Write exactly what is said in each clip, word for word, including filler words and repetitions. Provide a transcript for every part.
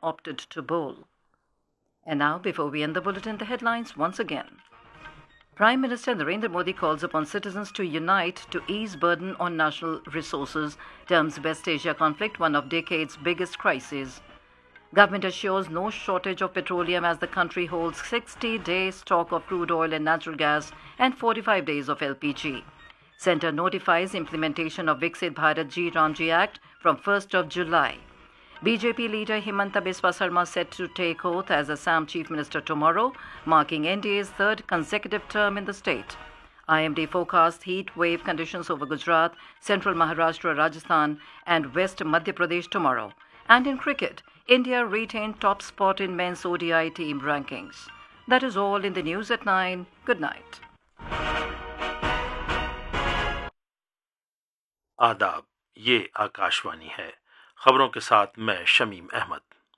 opted to bowl. And now, before we end the bulletin, the headlines once again. Prime Minister Narendra Modi calls upon citizens to unite to ease burden on national resources, terms West Asia conflict one of decade's biggest crises. Government assures no shortage of petroleum as the country holds sixty-day stock of crude oil and natural gas and forty-five days of L P G. Centre notifies implementation of Viksit Bharat Ji Ramji Act from first of July. B J P leader Himanta Biswa Sarma set to take oath as Assam Chief Minister tomorrow, marking N D A's third consecutive term in the state. I M D forecast heat wave conditions over Gujarat, central Maharashtra, Rajasthan and West Madhya Pradesh tomorrow. And in cricket, India retained top spot in men's O D I team rankings. That is all in the news at nine. Good night. आदाब, ये आकाशवाणी है। खबरों के साथ मैं शमीम अहमद।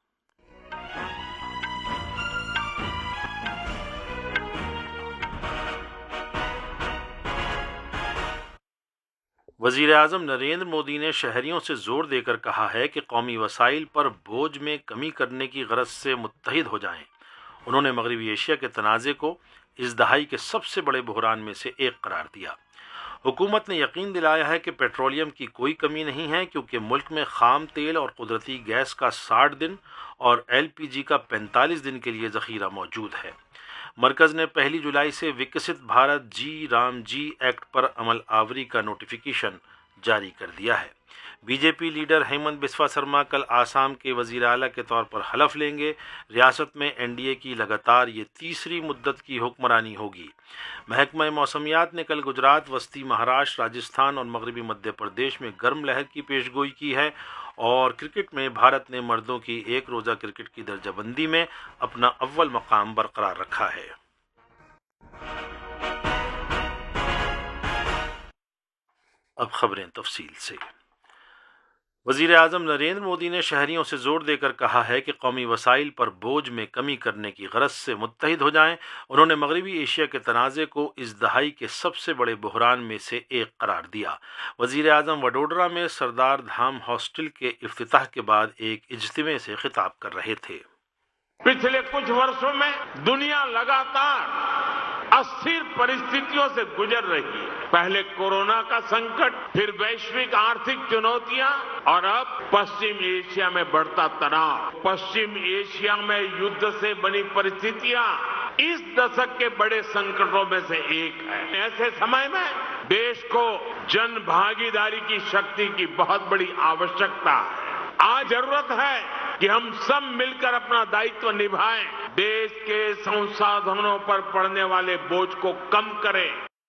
वज़ीर-ए-आज़म नरेंद्र मोदी ने शहरियों से जोर देकर कहा है कि कौमी वसाइल पर बोझ में कमी करने की गरज से मुत्तहिद हो जाएं। उन्होंने मगरबी एशिया के तनाज़े को इस दहाई के सबसे बड़े बहरान में से एक करार दिया। हुकूमत ने यकीन दिलाया है कि पेट्रोलियम की कोई कमी नहीं है, क्योंकि मुल्क में खाम तेल और कुदरती गैस का साठ दिन और एल पी जी का पैंतालीस दिन के लिए ज़ख़ीरा मौजूद है। मरकज़ ने पहली जुलाई से विकसित भारत जी राम जी एक्ट पर अमल आवरी का नोटिफिकेशन जारी कर दिया है। बीजेपी लीडर हेमंत बिस्वा शर्मा कल आसाम के वज़ीर आला के तौर पर हलफ लेंगे। रियासत में एनडीए की लगातार ये तीसरी मुद्दत की हुक्मरानी होगी। महकमा मौसमियात ने कल गुजरात, वस्ती महाराष्ट्र, राजस्थान और मगरबी मध्य प्रदेश में गर्म लहर की पेशगोई की है और क्रिकेट में भारत ने मर्दों की एक रोज़ा क्रिकेट की दर्जाबंदी में अपना अव्वल मकाम बरकरार रखा है। अब खबरें तफसील से। वज़ीर-ए-आज़म नरेंद्र मोदी ने शहरियों से जोर देकर कहा है कि कौमी वसाइल पर बोझ में कमी करने की गरज से मुत्तहिद हो जाएं। उन्होंने मगरबी एशिया के तनाज़े को इस दहाई के सबसे बड़े बहरान में से एक करार दिया। वज़ीर-ए-आज़म वडोदरा में सरदार धाम हॉस्टल के इफ्तिताह के बाद एक इज्तिमे से खिताब कर रहे थे। पिछले कुछ वर्षों में दुनिया लगातार अस्थिर परिस्थितियों से गुजर रही है। पहले कोरोना का संकट, फिर वैश्विक आर्थिक चुनौतियां और अब पश्चिम एशिया में बढ़ता तनाव। पश्चिम एशिया में युद्ध से बनी परिस्थितियां इस दशक के बड़े संकटों में से एक है। ऐसे समय में देश को जन भागीदारी की शक्ति की बहुत बड़ी आवश्यकता है। आज जरूरत है कि हम सब मिलकर अपना दायित्व निभाएं, देश के संसाधनों पर पड़ने वाले बोझ को कम करें।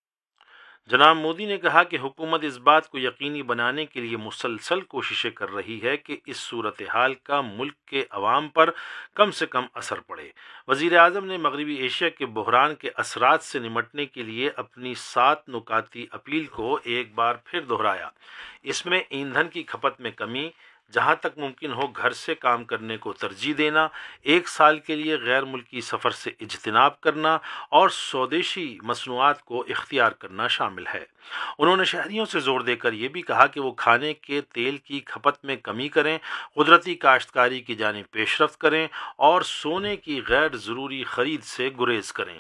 जनाब मोदी ने कहा कि हुकूमत इस बात को यकीनी बनाने के लिए मुसलसल कोशिशें कर रही है कि इस सूरत हाल का मुल्क के अवाम पर कम से कम असर पड़े। वज़ीर-ए-आज़म ने मगरबी एशिया के बहरान के असरात से निमटने के लिए अपनी सात नुकाती अपील को एक बार फिर दोहराया। इसमें ईंधन की खपत में कमी, जहाँ तक मुमकिन हो घर से काम करने को तरजीह देना, एक साल के लिए गैर मुल्की सफ़र से इज्तिनाब करना और स्वदेशी मसनूआत को इख्तियार करना शामिल है। उन्होंने शहरियों से जोर देकर ये भी कहा कि वो खाने के तेल की खपत में कमी करें, कुदरती काश्तकारी की जानिब पेशरफ्त करें और सोने की गैर ज़रूरी ख़रीद से गुरेज करें।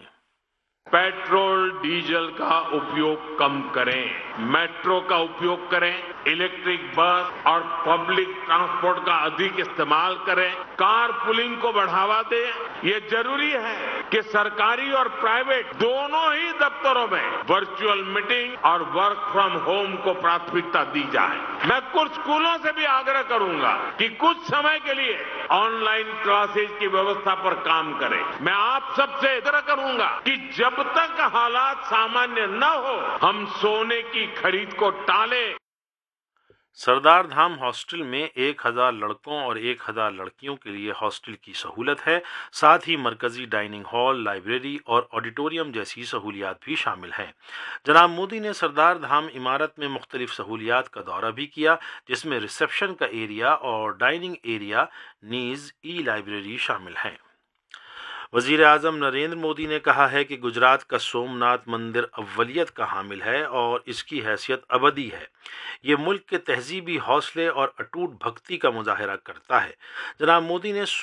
पेट्रोल डीजल का उपयोग कम करें, मेट्रो का उपयोग करें, इलेक्ट्रिक बस और पब्लिक ट्रांसपोर्ट का अधिक इस्तेमाल करें, कार पुलिंग को बढ़ावा दें। ये जरूरी है कि सरकारी और प्राइवेट दोनों ही दफ्तरों में वर्चुअल मीटिंग और वर्क फ्रॉम होम को प्राथमिकता दी जाए। मैं कुछ स्कूलों से भी आग्रह करूंगा कि कुछ समय के लिए ऑनलाइन क्लासेज की व्यवस्था पर काम करें। मैं आप सबसे आग्रह करूंगा कि जब तक हालात सामान्य न हो, हम सोने की खरीद को टालें। सरदार धाम हॉस्टल में एक हज़ार लड़कों और एक हज़ार लड़कियों के लिए हॉस्टल की सहूलत है। साथ ही मरकजी डाइनिंग हॉल, लाइब्रेरी और ऑडिटोरियम जैसी सहूलियात भी शामिल हैं। जनाब मोदी ने सरदार धाम इमारत में मुख्तलिफ सहूलियात का दौरा भी किया, जिसमें रिसेप्शन का एरिया और डाइनिंग एरिया नीज़ ई लाइब्रेरी शामिल हैं। वज़ीर-ए-आज़म नरेंद्र मोदी ने कहा है कि गुजरात का सोमनाथ मंदिर अव्वलियत का हामिल है और इसकी हैसियत अबदी है। ये मुल्क के तहजीबी हौसले और अटूट भक्ति का मुजाहरा करता है। जनाब मोदी ने